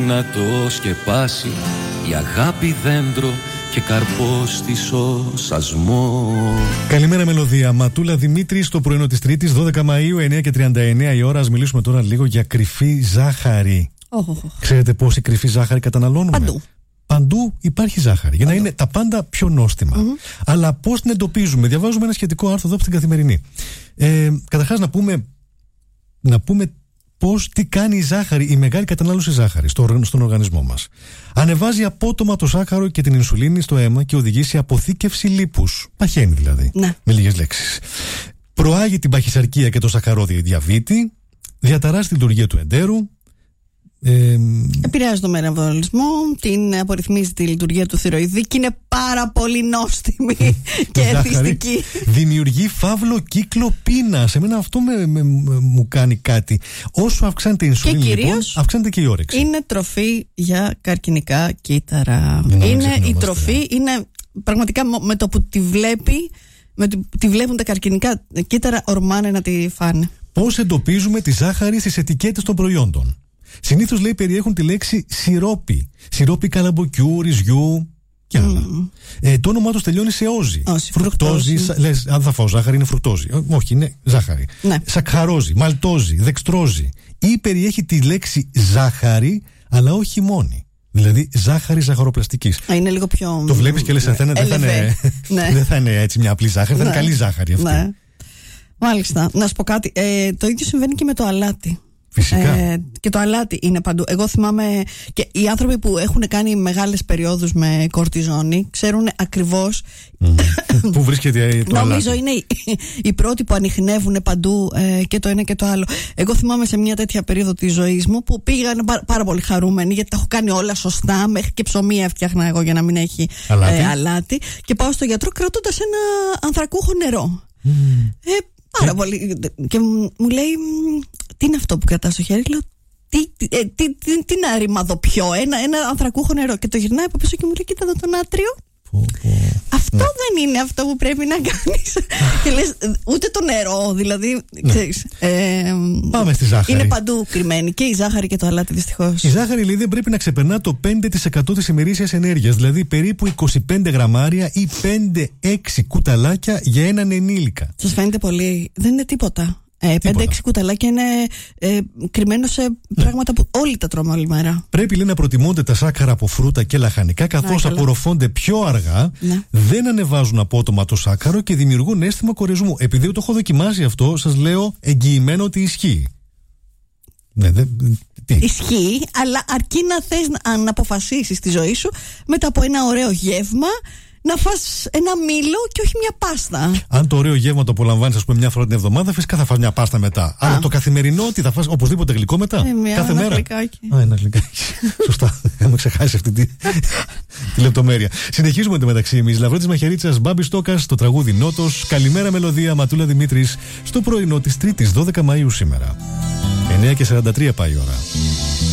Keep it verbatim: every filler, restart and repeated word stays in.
να το σκεπάσει η αγάπη δέντρο και καρπός τη σωσασμό. Καλημέρα μελωδία. Ματούλα Δημήτρη στο πρωινό της Τρίτης, δώδεκα Μαΐου, εννιά και τριάντα εννέα η ώρα. Ας μιλήσουμε τώρα λίγο για κρυφή ζάχαρη. Oh. Ξέρετε πόση κρυφή ζάχαρη καταναλώνουμε? Παντού. Παντού υπάρχει ζάχαρη. Για Παντού. Να είναι τα πάντα πιο νόστιμα. Mm-hmm. Αλλά πώς την εντοπίζουμε? Διαβάζουμε ένα σχετικό άρθρο εδώ από την Καθημερινή. Ε, καταρχάς να πούμε, να πούμε πώς, τι κάνει η ζάχαρη, η μεγάλη κατανάλωση ζάχαρης στο, στον οργανισμό μας. Ανεβάζει απότομα το ζάχαρο και την ινσουλίνη στο αίμα και οδηγεί σε αποθήκευση λίπους. Παχαίνει δηλαδή. Ναι. Με λίγες λέξεις. Προάγει την παχυσαρκία και το σαχαρόδι διαβήτη. Διαταράσσει τη λειτουργία του εντέρου. Ε, Επηρεάζει το μεταβολισμό, την απορριθμίζει τη λειτουργία του θηροειδή και είναι πάρα πολύ νόστιμη και εθιστική. Δημιουργεί φαύλο κύκλο πείνας. Εμένα αυτό με, με, με, μου κάνει κάτι. Όσο αυξάνεται η ινσουλίνη, λοιπόν, αυξάνεται και η όρεξη. Είναι τροφή για καρκινικά κύτταρα. Είναι, είναι η τροφή, είναι πραγματικά με το που τη βλέπει, με το που τη βλέπουν τα καρκινικά κύτταρα, ορμάνε να τη φάνε. Πώς εντοπίζουμε τη ζάχαρη στις ετικέτες των προϊόντων? Συνήθως, λέει, περιέχουν τη λέξη σιρόπι. Σιρόπι καλαμποκιού, ρυζιού και άλλα. Mm. Ε, το όνομά τους τελειώνει σε όζι. Όση, φρουκτόζι. Σα, λες, αν θα φάω ζάχαρη, είναι φρουκτόζι. Όχι, είναι ζάχαρη. Ναι. Σακχαρόζι, μαλτόζι, δεξτρόζι. Ή περιέχει τη λέξη ζάχαρη, αλλά όχι μόνη. Δηλαδή ζάχαρη ζαχαροπλαστικής. Α, είναι λίγο πιο. Το βλέπεις και λες, ναι, δεν, θα είναι, ναι. δεν θα είναι έτσι μια απλή ζάχαρη, θα ναι. είναι καλή ζάχαρη αυτή. Ναι. Μάλιστα. Να σου πω κάτι. Ε, το ίδιο συμβαίνει και με το αλάτι. Φυσικά. Ε, και το αλάτι είναι παντού. Εγώ θυμάμαι και οι άνθρωποι που έχουν κάνει μεγάλες περιόδους με κορτιζόνη ξέρουν ακριβώς mm. πού βρίσκεται το αλάτι. Νομίζω είναι οι, οι πρώτοι που ανιχνεύουν παντού ε, και το ένα και το άλλο. Εγώ θυμάμαι σε μια τέτοια περίοδο της ζωής μου που πήγαν πάρα, πάρα πολύ χαρούμενοι γιατί τα έχω κάνει όλα σωστά. Μέχρι και ψωμί έφτιαχνα εγώ για να μην έχει αλάτι, ε, αλάτι. Και πάω στο γιατρό κρατώντας ένα ανθρακούχο νερό. Mm. Ε, Πάρα πολύ. Και μου λέει, τι είναι αυτό που κρατάς στο χέρι? Λέω, τι, τι, τι, τι, τι να ρημαδοπιώ, ένα, ένα ανθρακούχο νερό. Και το γυρνάει από πίσω και μου λέει, κοίτα εδώ το νάτριο. Πω, πω. Αυτό ναι. δεν είναι αυτό που πρέπει να κάνεις. Και λες, ούτε το νερό, δηλαδή. Ναι. Ξέρεις, ε, Πάμε στη ζάχαρη. Είναι παντού κρυμμένη και η ζάχαρη και το αλάτι, δυστυχώς. Η ζάχαρη, λέει, δεν πρέπει να ξεπερνά το πέντε τοις εκατό της ημερήσιας ενέργειας, δηλαδή περίπου είκοσι πέντε γραμμάρια ή πέντε έξι κουταλάκια για έναν ενήλικα. Σας φαίνεται πολύ? Δεν είναι τίποτα. Ε, πέντε έξι κουταλάκια είναι ε, κρυμμένο σε ναι. πράγματα που όλοι τα τρώμε όλη μέρα. Πρέπει, λέει, να προτιμούνται τα σάκαρα από φρούτα και λαχανικά, καθώς απορροφώνται πιο αργά, ναι. δεν ανεβάζουν απότομα το σάκαρο και δημιουργούν αίσθημα κορεσμού. Επειδή το έχω δοκιμάσει αυτό, σας λέω εγγυημένο ότι ισχύει. Ναι, δε, τι. Ισχύει, αλλά αρκεί να θες να, να αποφασίσεις τη ζωή σου μετά από ένα ωραίο γεύμα να φας ένα μήλο και όχι μια πάστα. Αν το ωραίο γεύμα το απολαμβάνεις, ας πούμε, μια φορά την εβδομάδα, φυσικά θα φας μια πάστα μετά. Α. Αλλά το καθημερινό, τι θα φας, οπωσδήποτε γλυκό μετά? Ε, μια, κάθε ένα μέρα. Γλυκάκι. Α, ένα γλυκάκι. Σωστά. Είχαμε ξεχάσει αυτή τη, τη λεπτομέρεια. Συνεχίζουμε εντωμεταξύ εμείς. Λαβρότης Μαχαιρίτσας, Μπάμπη Στόκας, το τραγούδι Νότος. Καλημέρα μελωδία, Ματούλα Δημήτρης, στο πρωινό της Τρίτης, δώδεκα Μαΐου σήμερα. εννιά και σαράντα τρία πάει η ώρα.